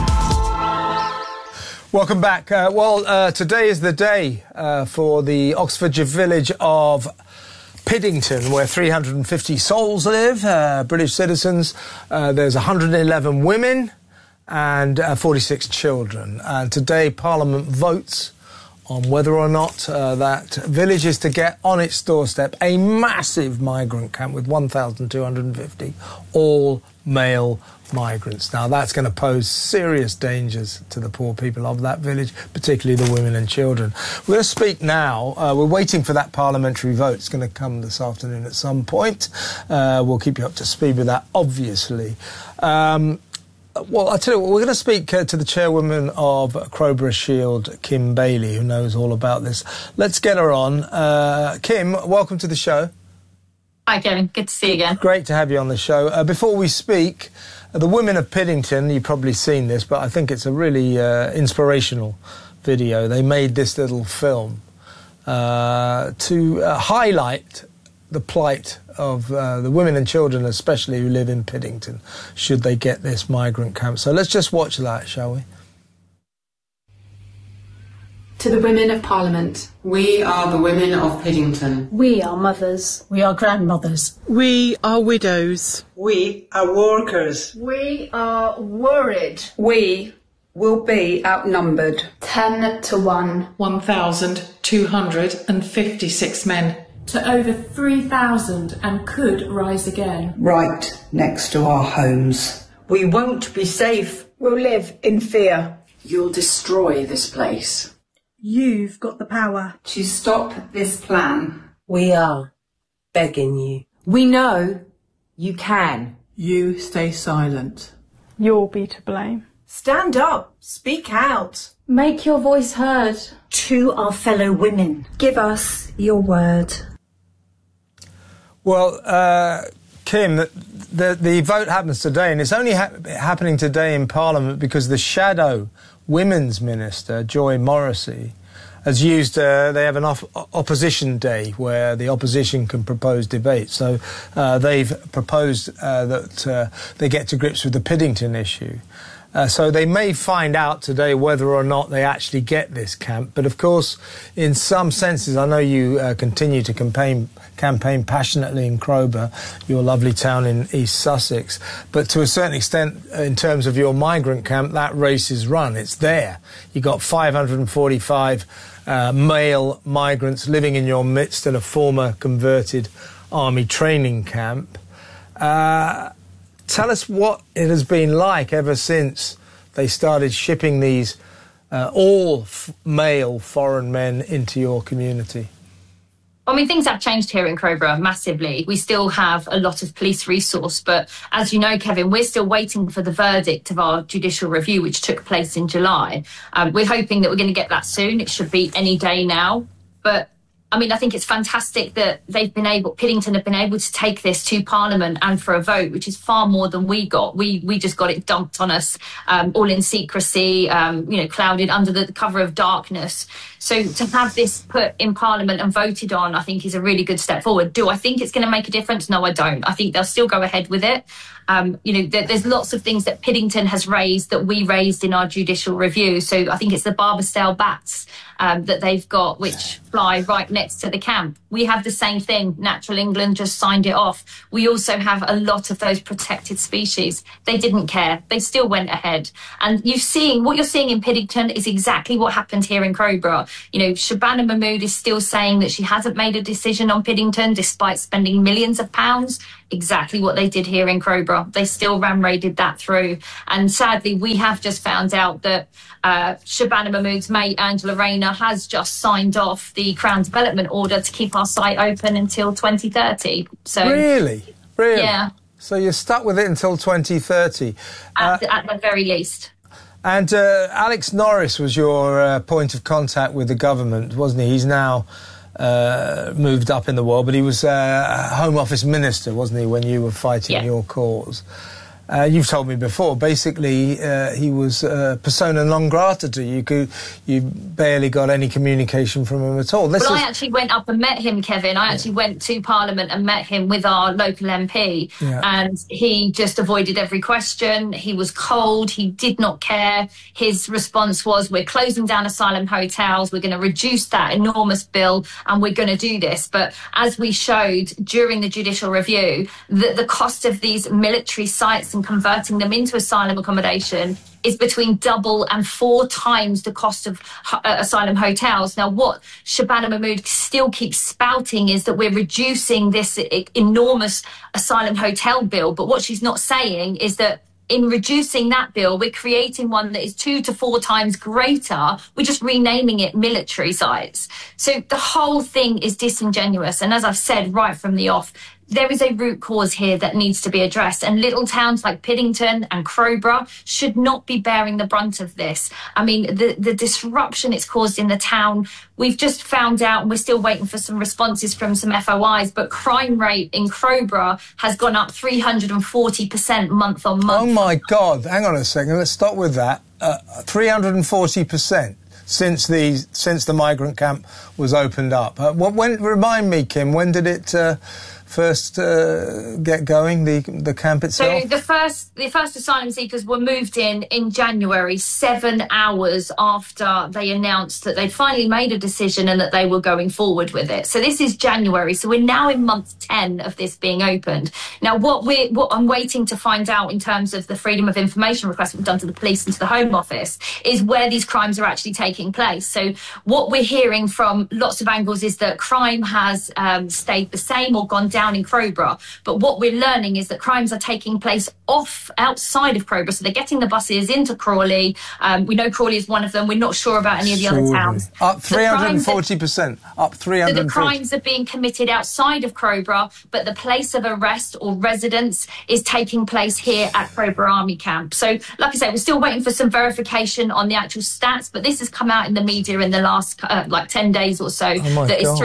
Welcome back. Today is the day for the Oxfordshire village of Piddington, where 350 souls live, British citizens. There's 111 women and 46 children. And today Parliament votes on whether or not that village is to get on its doorstep a massive migrant camp with 1,250 all-male migrants. Now, that's going to pose serious dangers to the poor people of that village, particularly the women and children. We're going to speak now. We're waiting for that parliamentary vote. It's going to come this afternoon at some point. We'll keep you up to speed with that, obviously. Well, I tell you what, we're going to speak to the chairwoman of Crowborough Shield, Kim Bailey, who knows all about this. Let's get her on. Kim, welcome to the show. Hi, Kevin. Good to see you again. Great to have you on the show. Before we speak, the women of Piddington, you've probably seen this, but I think it's a really inspirational video. They made this little film to highlight the plight of the women and children, especially who live in Piddington, should they get this migrant camp. So let's just watch that, shall we? To the women of Parliament. We are the women of Piddington. We are mothers. We are grandmothers. We are widows. We are workers. We are worried. We will be outnumbered. 10 to 1. 1,256 men. To over 3,000 and could rise again. Right next to our homes. We won't be safe. We'll live in fear. You'll destroy this place. You've got the power to stop this plan. We are begging you. We know you can. You stay silent. You'll be to blame. Stand up. Speak out. Make your voice heard. To our fellow women. Give us your word. Well, Kim, the vote happens today, and it's only happening today in Parliament because the shadow Women's Minister, Joy Morrissey, has used, they have an opposition day where the opposition can propose debate. So they've proposed that they get to grips with the Piddington issue. So they may find out today whether or not they actually get this camp. But of course, in some senses, I know you continue to campaign passionately in Crowborough, your lovely town in East Sussex. But to a certain extent, in terms of your migrant camp, that race is run. It's there. You've got 545 male migrants living in your midst at a former converted army training camp. Tell us what it has been like ever since they started shipping these all-male foreign men into your community. I mean, things have changed here in Crowborough massively. We still have a lot of police resource, but as you know, Kevin, we're still waiting for the verdict of our judicial review, which took place in July. We're hoping that we're going to get that soon. It should be any day now. But I mean, I think it's fantastic that Piddington have been able to take this to Parliament and for a vote, which is far more than we got. We just got it dumped on us, all in secrecy, clouded under the cover of darkness. So to have this put in Parliament and voted on, I think is a really good step forward. Do I think it's going to make a difference? No, I don't. I think they'll still go ahead with it. There's lots of things that Piddington has raised that we raised in our judicial review. So I think it's the Barbastale bats that they've got, which fly right next to the camp. We have the same thing. Natural England just signed it off. We also have a lot of those protected species. They didn't care. They still went ahead. And what you're seeing in Piddington is exactly what happened here in Crowborough. Shabana Mahmood is still saying that she hasn't made a decision on Piddington despite spending millions of pounds. Exactly what they did here in Crowborough. They still ram-raided that through. And sadly, we have just found out that Shabana Mahmood's mate, Angela Rayner, has just signed off the Crown Development Order to keep our site open until 2030. So Really? Yeah. So you're stuck with it until 2030? At the very least. And Alex Norris was your point of contact with the government, wasn't he? He's now moved up in the world, but he was Home Office Minister, wasn't he, when you were fighting your cause? You've told me before, basically he was persona non grata to you. You barely got any communication from him at all. I actually went up and met him, Kevin. I actually went to Parliament and met him with our local MP, and he just avoided every question. He was cold. He did not care. His response was, we're closing down asylum hotels. We're going to reduce that enormous bill, and we're going to do this. But as we showed during the judicial review, the cost of these military sites and converting them into asylum accommodation is between double and 4 times the cost of asylum hotels. Now, what Shabana Mahmood still keeps spouting is that we're reducing this enormous asylum hotel bill. But what she's not saying is that in reducing that bill, we're creating one that is 2 to 4 times greater. We're just renaming it military sites. So the whole thing is disingenuous. And as I've said right from the off, there is a root cause here that needs to be addressed, and little towns like Piddington and Crowborough should not be bearing the brunt of this. I mean, the disruption it's caused in the town, we've just found out, and we're still waiting for some responses from some FOIs, but crime rate in Crowborough has gone up 340% month on month. Oh my God, hang on a second, let's stop with that. 340%. Since the migrant camp was opened up. Remind me, Kim, when did it first get going, the camp itself? So the first asylum seekers were moved in January, 7 hours after they announced that they'd finally made a decision and that they were going forward with it. So this is January. So we're now in month 10 of this being opened. Now, what I'm waiting to find out in terms of the freedom of information request we've done to the police and to the Home Office is where these crimes are actually taking place. So what we're hearing from lots of angles is that crime has stayed the same or gone down in Crowborough. But what we're learning is that crimes are taking place outside of Crowborough. So they're getting the buses into Crawley. We know Crawley is one of them. We're not sure about any of the other towns. Up 340%. Up 340%. So the crimes are being committed outside of Crowborough, but the place of arrest or residence is taking place here at Crowborough Army Camp. So, like I say, we're still waiting for some verification on the actual stats, but this has come out in the media in the last 10 days or so. Oh my God.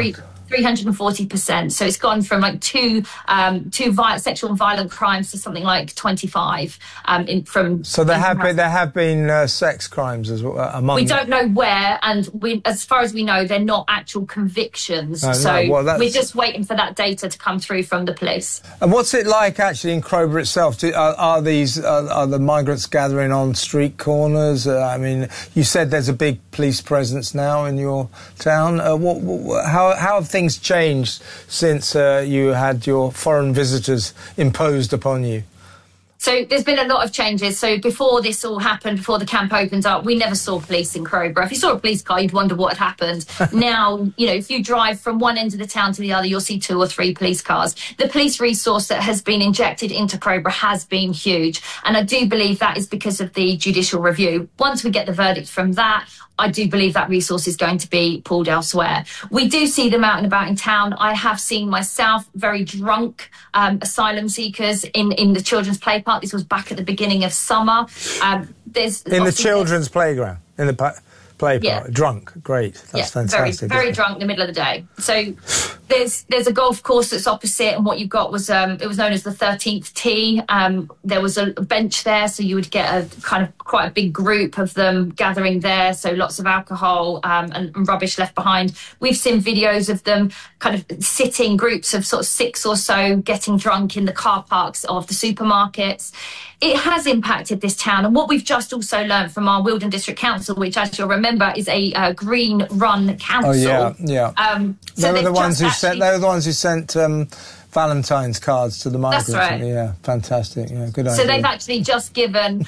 340%. So it's gone from like two sexual and violent crimes to something like 25. So there have been sex crimes as well among. We don't know where, and as far as we know, they're not actual convictions. We're just waiting for that data to come through from the police. And what's it like actually in Crowborough itself? Are the migrants gathering on street corners? I mean, you said there's a big police presence now in your town. How have things changed since you had your foreign visitors imposed upon you? So there's been a lot of changes. So before this all happened, before the camp opened up, we never saw police in Crowborough. If you saw a police car, you'd wonder what had happened. Now, if you drive from one end of the town to the other, you'll see 2 or 3 police cars. The police resource that has been injected into Crowborough has been huge. And I do believe that is because of the judicial review. Once we get the verdict from that, I do believe that resource is going to be pulled elsewhere. We do see them out and about in town. I have seen myself very drunk asylum seekers in the children's play park. This was back at the beginning of summer. There's in the children's playground, in the play park, drunk. Great, that's fantastic. Very drunk in the middle of the day. So there's a golf course that's opposite, and what you've got was it was known as the 13th tee. There was a bench there, so you would get a kind of quite a big group of them gathering there. So lots of alcohol and rubbish left behind. We've seen videos of them kind of sitting groups of sort of 6 or so, getting drunk in the car parks of the supermarkets. It has impacted this town, and what we've just also learned from our Wealdon District Council, which, as you'll remember, is a green-run council. Oh yeah. They were the ones who sent Valentine's cards to the migrants. That's right. Yeah, fantastic. Yeah, good idea. So they've actually just given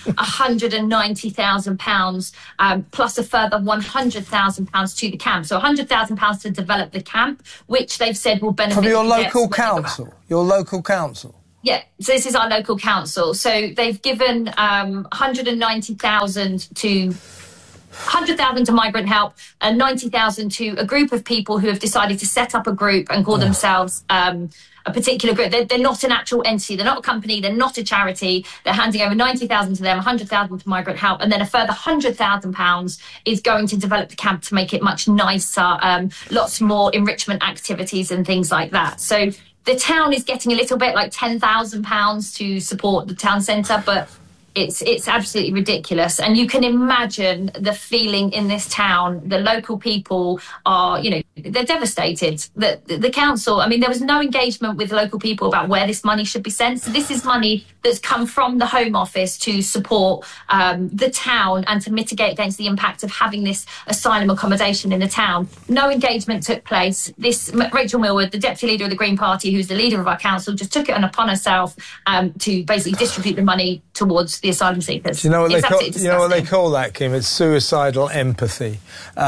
£190,000 plus a further £100,000 to the camp. So £100,000 to develop the camp, which they've said will benefit from your local council. Your local council. Yeah, so this is our local council. So they've given £190,000 to 100,000 to Migrant Help and 90,000 to a group of people who have decided to set up a group and call themselves a particular group. They're not an actual entity. They're not a company. They're not a charity. They're handing over 90,000 to them, 100,000 to Migrant Help, and then a further £100,000 is going to develop the camp to make it much nicer, lots more enrichment activities and things like that. So the town is getting a little bit like £10,000 to support the town centre, but it's absolutely ridiculous. And you can imagine the feeling in this town. The local people are, they're devastated. The council, there was no engagement with local people about where this money should be sent. So this is money that's come from the Home Office to support the town and to mitigate against the impact of having this asylum accommodation in the town. No engagement took place. Rachel Millward, the Deputy Leader of the Green Party, who's the leader of our council, just took it upon herself to basically distribute the money towards the asylum seekers. Do you know what they call that, Kim? It's suicidal empathy.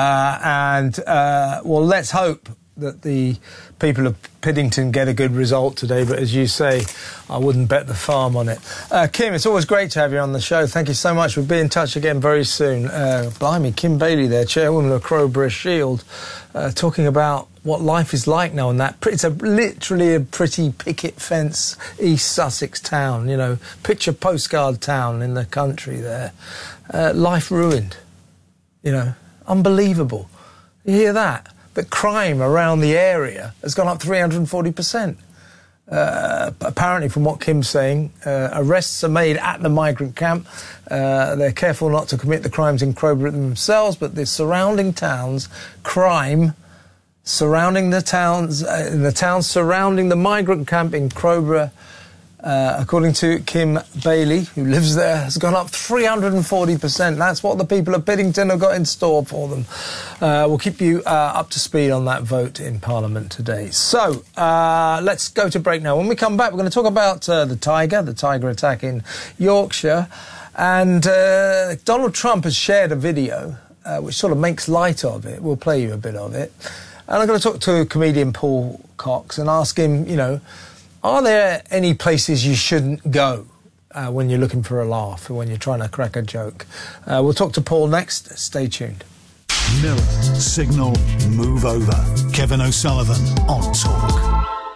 Let's hope that the people of Piddington get a good result today, but as you say, I wouldn't bet the farm on it. Kim, it's always great to have you on the show. Thank you so much. We'll be in touch again very soon. Blimey, Kim Bailey there, Chairwoman of Crowborough Shield, talking about what life is like now in that. It's literally a pretty picket fence East Sussex town, picture postcard town in the country there. Life ruined, unbelievable. You hear that? But crime around the area has gone up 340%. Apparently, from what Kim's saying, arrests are made at the migrant camp. They're careful not to commit the crimes in Crowborough themselves, but the surrounding towns, crime surrounding the towns, in the towns surrounding the migrant camp in Crowborough, according to Kim Bailey, who lives there, has gone up 340%. That's what the people of Piddington have got in store for them. We'll keep you up to speed on that vote in Parliament today. So, let's go to break now. When we come back, we're going to talk about the tiger attack in Yorkshire. And Donald Trump has shared a video which sort of makes light of it. We'll play you a bit of it. And I'm going to talk to comedian Paul Cox and ask him, are there any places you shouldn't go when you're looking for a laugh or when you're trying to crack a joke? We'll talk to Paul next. Stay tuned. Mirror, signal, move over. Kevin O'Sullivan on Talk.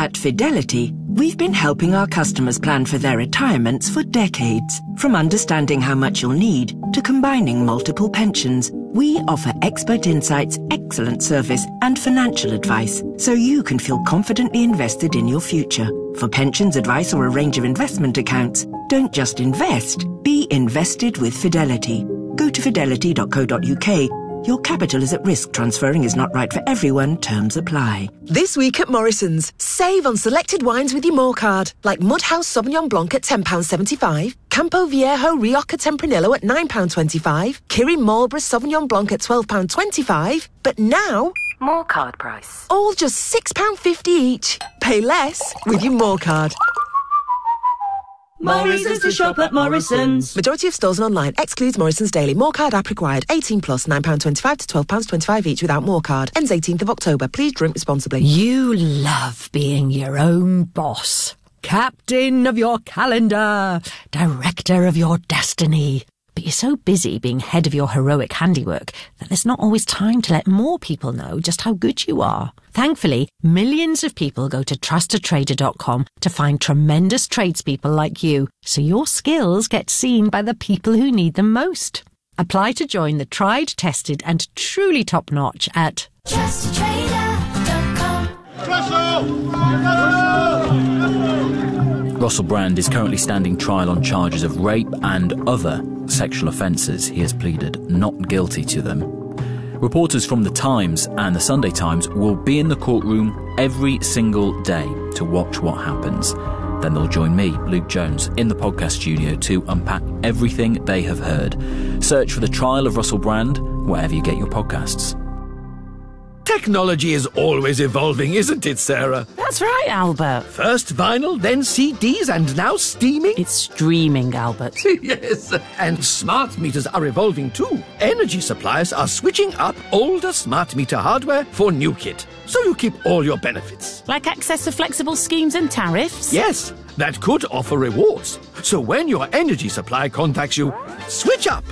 At Fidelity, we've been helping our customers plan for their retirements for decades. From understanding how much you'll need to combining multiple pensions, we offer expert insights, excellent service, and financial advice so you can feel confidently invested in your future. For pensions advice or a range of investment accounts, don't just invest, be invested with Fidelity. Go to fidelity.co.uk. Your capital is at risk. Transferring is not right for everyone. Terms apply. This week at Morrison's, save on selected wines with your More card, like Mudhouse Sauvignon Blanc at £10.75, Campo Viejo Rioja Tempranillo at £9.25, Kirin Marlborough Sauvignon Blanc at £12.25. But now, More card price. all just £6.50 each. Pay less with your More card. More reasons to shop at Morrison's. Majority of stores and online. Excludes Morrison's Daily. More card app required. 18 plus, £9.25 to £12.25 each without More card. Ends 18th of October. Please drink responsibly. You love being your own boss. Captain of your calendar. Director of your destiny. But you're so busy being head of your heroic handiwork that there's not always time to let more people know just how good you are. Thankfully, millions of people go to trustatrader.com to find tremendous tradespeople like you, so your skills get seen by the people who need them most. Apply to join the tried, tested and truly top-notch at trustatrader.com. Russell Brand is currently standing trial on charges of rape and other sexual offences. He has pleaded not guilty to them. Reporters from The Times and The Sunday Times will be in the courtroom every single day to watch what happens. Then they'll join me, Luke Jones, in the podcast studio to unpack everything they have heard. Search for The Trial of Russell Brand wherever you get your podcasts. Technology is always evolving, isn't it, Sarah? That's right, Albert. First vinyl, then CDs, and now streaming? It's streaming, Albert. Yes, and smart meters are evolving too. Energy suppliers are switching up older smart meter hardware for new kit, so you keep all your benefits. Like access to flexible schemes and tariffs? Yes, that could offer rewards. So when your energy supplier contacts you, switch up.